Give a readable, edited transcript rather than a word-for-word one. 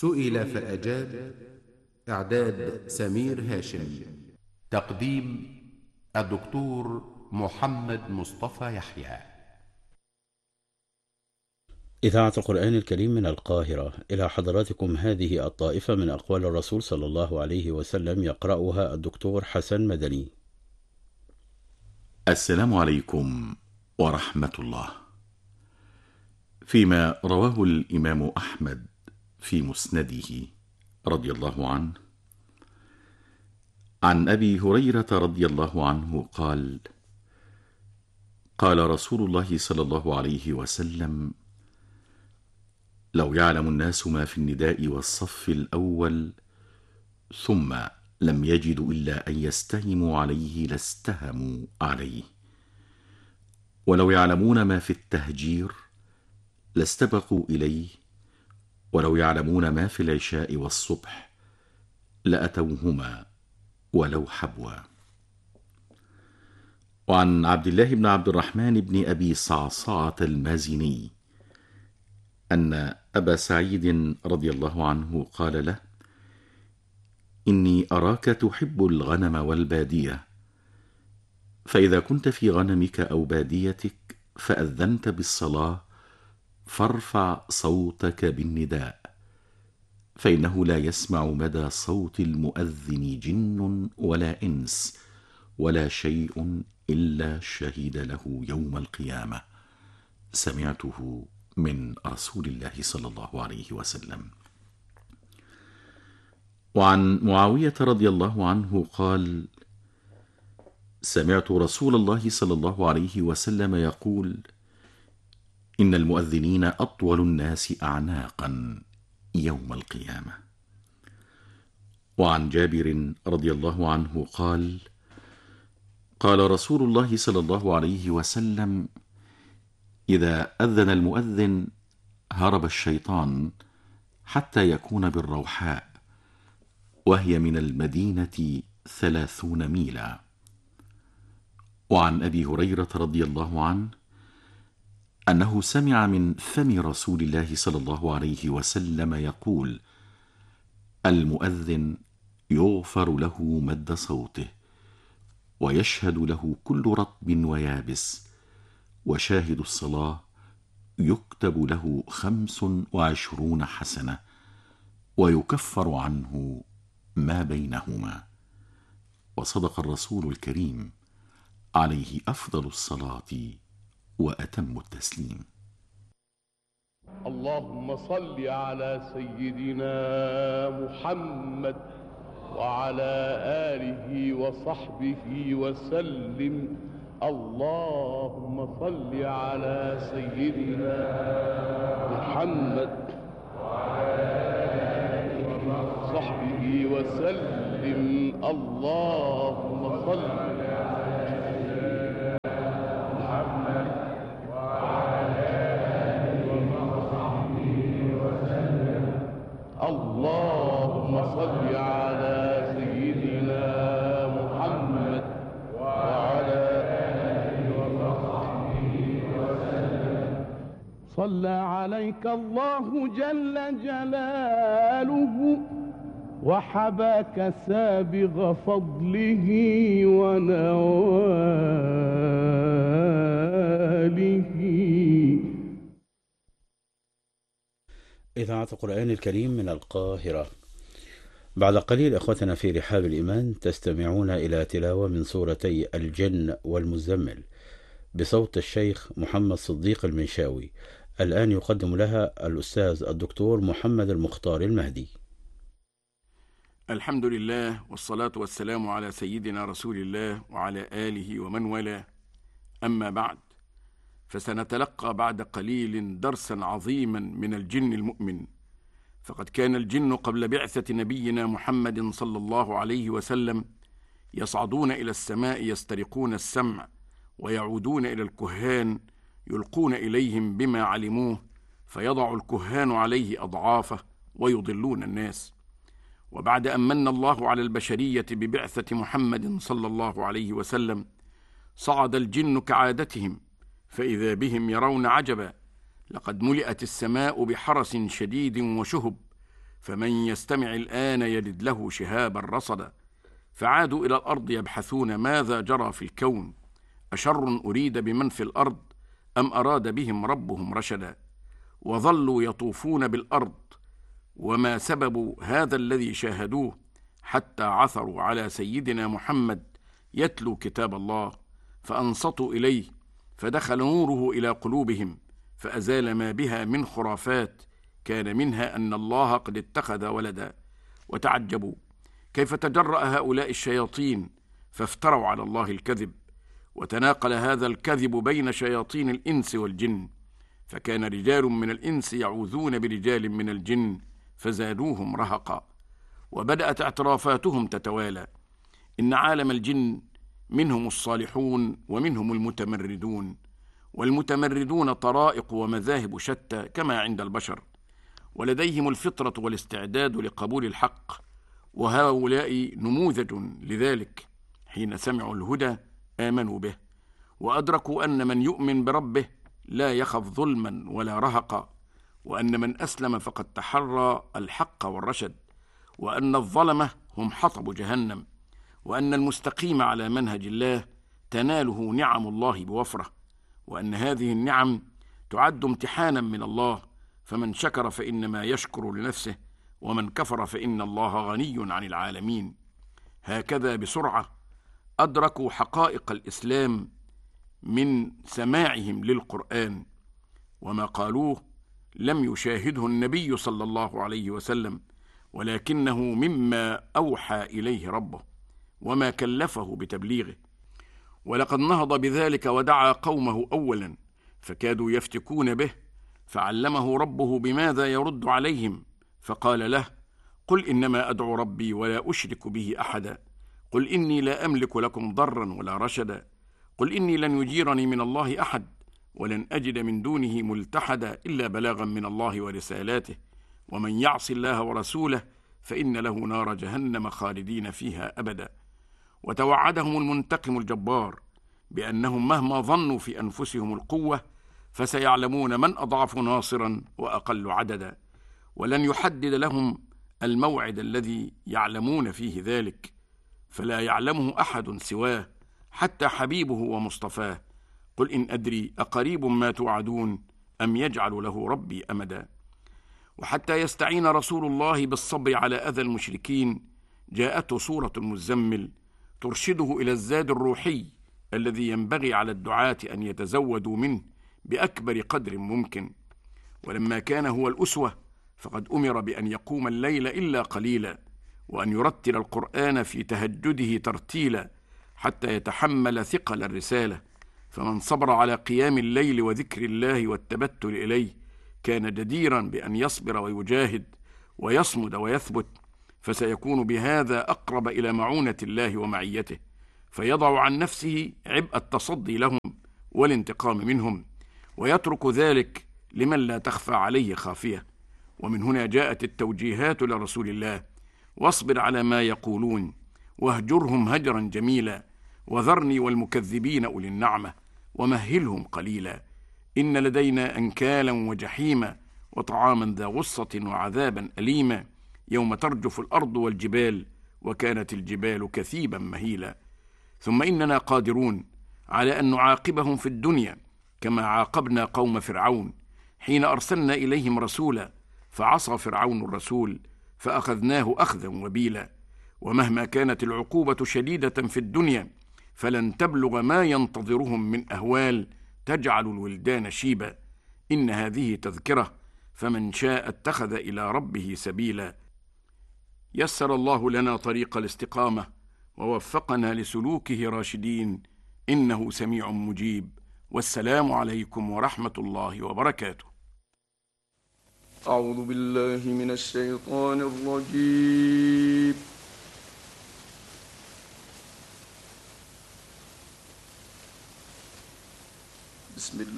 سئل فأجاب. إعداد سمير هاشم. تقديم الدكتور محمد مصطفى يحيى. إذاعة القرآن الكريم من القاهرة، إلى حضراتكم هذه الطائفة من أقوال الرسول صلى الله عليه وسلم، يقرأها الدكتور حسن مدني. السلام عليكم ورحمة الله. فيما رواه الإمام أحمد في مسنده رضي الله عنه عن أبي هريرة رضي الله عنه قال: قال رسول الله صلى الله عليه وسلم: لو يعلم الناس ما في النداء والصف الأول ثم لم يجدوا إلا أن يستهموا عليه لاستهموا عليه، ولو يعلمون ما في التهجير لاستبقوا إليه، ولو يعلمون ما في العشاء والصبح لأتوهما ولو حبوا. وعن عبد الله بن عبد الرحمن بن أبي صعصعة المازني أن أبا سعيد رضي الله عنه قال له: إني أراك تحب الغنم والبادية، فإذا كنت في غنمك أو باديتك فأذنت بالصلاة فارفع صوتك بالنداء، فإنه لا يسمع مدى صوت المؤذن جن ولا إنس ولا شيء إلا شهد له يوم القيامة. سمعته من رسول الله صلى الله عليه وسلم. وعن معاوية رضي الله عنه قال: سمعت رسول الله صلى الله عليه وسلم يقول: إن المؤذنين أطول الناس أعناقا يوم القيامة. وعن جابر رضي الله عنه قال: قال رسول الله صلى الله عليه وسلم: إذا أذن المؤذن هرب الشيطان حتى يكون بالروحاء، وهي من المدينة 30 ميلا. وعن أبي هريرة رضي الله عنه أنه سمع من فم رسول الله صلى الله عليه وسلم يقول: المؤذن يغفر له مد صوته، ويشهد له كل رطب ويابس، وشاهد الصلاة يكتب له 25 حسنة، ويكفر عنه ما بينهما. وصدق الرسول الكريم عليه أفضل الصلاة وأتم التسليم. اللهم صل على سيدنا محمد وعلى آله وصحبه وسلم. اللهم صل على سيدنا محمد وعلى آله وصحبه وسلم. اللهم صل على سيدنا محمد وعلى آله وصحبه وسلم. اللهم صل على سيدنا محمد وعلى آله وصحبه وسلم. صلى عليك الله جل جلاله، وحباك سابغ فضله ونواله. إذاعة القرآن الكريم من القاهرة. بعد قليل أخوتنا في رحاب الإيمان تستمعون إلى تلاوة من سورتي الجن والمزمل بصوت الشيخ محمد صديق المنشاوي. الآن يقدم لها الأستاذ الدكتور محمد المختار المهدي. الحمد لله، والصلاة والسلام على سيدنا رسول الله وعلى آله ومن والاه. أما بعد، فسنتلقى بعد قليل درسا عظيما من الجن المؤمن. فقد كان الجن قبل بعثة نبينا محمد صلى الله عليه وسلم يصعدون إلى السماء يسترقون السمع، ويعودون إلى الكهان يلقون إليهم بما علموه، فيضع الكهان عليه أضعافه ويضلون الناس. وبعد أن من الله على البشرية ببعثة محمد صلى الله عليه وسلم، صعد الجن كعادتهم، فإذا بهم يرون عجبا، لقد ملئت السماء بحرس شديد وشهب، فمن يستمع الآن يجد له شهابا رصدا. فعادوا إلى الأرض يبحثون ماذا جرى في الكون، أشر أريد بمن في الأرض أم أراد بهم ربهم رشدا. وظلوا يطوفون بالأرض وما سبب هذا الذي شاهدوه، حتى عثروا على سيدنا محمد يتلو كتاب الله، فأنصتوا إليه، فدخل نوره إلى قلوبهم، فأزال ما بها من خرافات، كان منها أن الله قد اتخذ ولدا. وتعجبوا كيف تجرأ هؤلاء الشياطين فافتروا على الله الكذب، وتناقل هذا الكذب بين شياطين الإنس والجن، فكان رجال من الإنس يعوذون برجال من الجن فزادوهم رهقا. وبدأت اعترافاتهم تتوالى، إن عالم الجن منهم الصالحون ومنهم المتمردون، والمتمردون طرائق ومذاهب شتى كما عند البشر، ولديهم الفطرة والاستعداد لقبول الحق، وهؤلاء نموذج لذلك. حين سمعوا الهدى آمنوا به، وأدركوا أن من يؤمن بربه لا يخف ظلما ولا رهقا، وأن من أسلم فقد تحرى الحق والرشد، وأن الظلمة هم حطب جهنم، وأن المستقيم على منهج الله تناله نعم الله بوفرة، وأن هذه النعم تعد امتحانا من الله، فمن شكر فإنما يشكر لنفسه، ومن كفر فإن الله غني عن العالمين. هكذا بسرعة أدركوا حقائق الإسلام من سماعهم للقرآن، وما قالوه لم يشاهده النبي صلى الله عليه وسلم، ولكنه مما أوحى إليه ربه وما كلفه بتبليغه. ولقد نهض بذلك ودعا قومه أولا، فكادوا يفتكون به، فعلمه ربه بماذا يرد عليهم، فقال له: قل إنما أدعو ربي ولا أشرك به أحدا، قل إني لا أملك لكم ضرا ولا رشدا، قل إني لن يجيرني من الله أحد، ولن أجد من دونه ملتحدا إلا بلاغا من الله ورسالاته، ومن يعص الله ورسوله فإن له نار جهنم خالدين فيها أبدا. وتوعدهم المنتقم الجبار بأنهم مهما ظنوا في أنفسهم القوة فسيعلمون من أضعف ناصرا وأقل عددا، ولن يحدد لهم الموعد الذي يعلمون فيه ذلك، فلا يعلمه أحد سواه حتى حبيبه ومصطفاه. قل إن أدري أقريب ما توعدون أم يجعل له ربي أمدا. وحتى يستعين رسول الله بالصبر على أذى المشركين جاءته سورة المزمل ترشده إلى الزاد الروحي الذي ينبغي على الدعاة أن يتزودوا منه بأكبر قدر ممكن. ولما كان هو الأسوة فقد أمر بأن يقوم الليل إلا قليلا، وأن يرتل القرآن في تهجده ترتيلا حتى يتحمل ثقل الرسالة. فمن صبر على قيام الليل وذكر الله والتبتل إليه كان جديرا بأن يصبر ويجاهد ويصمد ويثبت، فسيكون بهذا أقرب إلى معونة الله ومعيته، فيضع عن نفسه عبء التصدي لهم والانتقام منهم، ويترك ذلك لمن لا تخفى عليه خافية. ومن هنا جاءت التوجيهات لرسول الله: واصبر على ما يقولون واهجرهم هجرا جميلا، وذرني والمكذبين أولي النعمة ومهلهم قليلا، إن لدينا أنكالا وجحيما وطعاما ذا غصة وعذابا أليما، يوم ترجف الأرض والجبال وكانت الجبال كثيبا مهيلا. ثم إننا قادرون على أن نعاقبهم في الدنيا كما عاقبنا قوم فرعون حين أرسلنا إليهم رسولا فعصى فرعون الرسول فأخذناه أخذا وبيلا. ومهما كانت العقوبة شديدة في الدنيا فلن تبلغ ما ينتظرهم من أهوال تجعل الولدان شيبا. إن هذه تذكرة فمن شاء اتخذ إلى ربه سبيلا. يسر الله لنا طريق الاستقامة ووفقنا لسلوكه راشدين، إنه سميع مجيب. والسلام عليكم ورحمة الله وبركاته. أعوذ بالله من الشيطان الرجيم. بسم الله